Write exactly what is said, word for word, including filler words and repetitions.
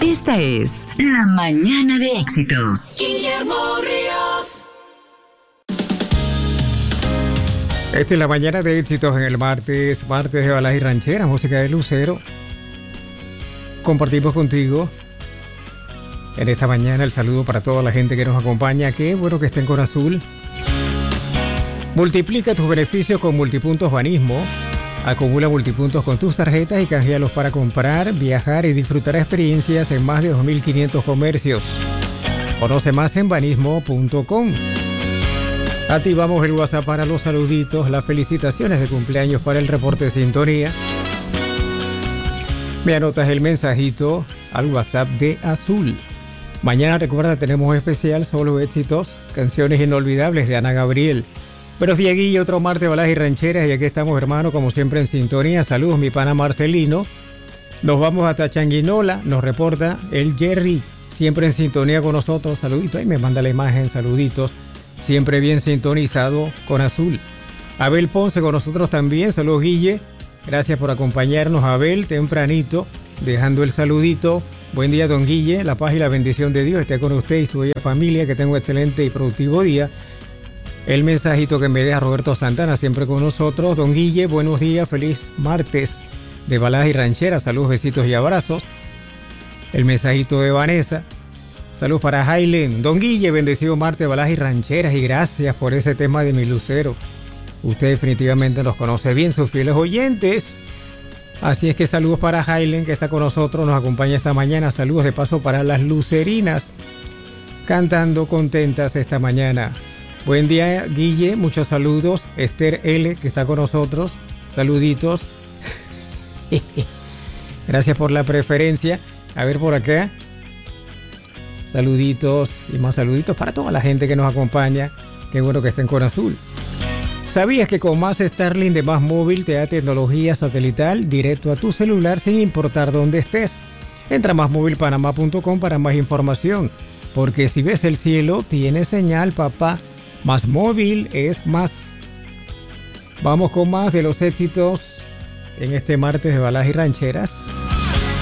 Esta es La Mañana de Éxitos. Guillermo Ríos. Esta es La Mañana de Éxitos en el martes, martes de Baladas y Rancheras, música de Lucero. Compartimos contigo en esta mañana el saludo para toda la gente que nos acompaña. Qué bueno que estén con Azul. Multiplica tus beneficios con Multipuntos Banismo. Acumula multipuntos con tus tarjetas y canjealos para comprar, viajar y disfrutar experiencias en más de dos mil quinientos comercios. Conoce más en banismo punto com. Activamos el WhatsApp para los saluditos, las felicitaciones de cumpleaños para el reporte de sintonía. Me anotas el mensajito al WhatsApp de Azul. Mañana, recuerda, tenemos especial Solo Éxitos, canciones inolvidables de Ana Gabriel. Buenos días, Guille, otro martes de Baladas y Rancheras, y aquí estamos, hermano, como siempre en sintonía. Saludos, mi pana Marcelino. Nos vamos hasta Changuinola, nos reporta el Jerry, siempre en sintonía con nosotros. Saludito, ahí me manda la imagen, saluditos. Siempre bien sintonizado con Azul. Abel Ponce con nosotros también. Saludos, Guille. Gracias por acompañarnos, Abel, tempranito, dejando el saludito. Buen día, don Guille. La paz y la bendición de Dios esté con usted y su bella familia. Que tenga un excelente y productivo día. El mensajito que me deja Roberto Santana, siempre con nosotros. Don Guille, buenos días, feliz martes de Baladas y Rancheras. Saludos, besitos y abrazos. El mensajito de Vanessa. Saludos para Jailen. Don Guille, bendecido martes de Baladas y Rancheras, y gracias por ese tema de mi lucero. Usted definitivamente nos conoce bien, sus fieles oyentes. Así es que saludos para Jailen, que está con nosotros, nos acompaña esta mañana. Saludos de paso para las lucerinas, cantando contentas esta mañana. Buen día, Guille, muchos saludos. Esther L, que está con nosotros, saluditos. Gracias por la preferencia. A ver por acá. Saluditos y más saluditos para toda la gente que nos acompaña. Qué bueno que estén con Azul. ¿Sabías que con Más Starlink de Más Móvil te da tecnología satelital directo a tu celular sin importar dónde estés? Entra a más móvil panamá punto com para más información. Porque si ves el cielo, tiene señal, papá. Más móvil es más. Vamos con más de los éxitos en este martes de Baladas y Rancheras.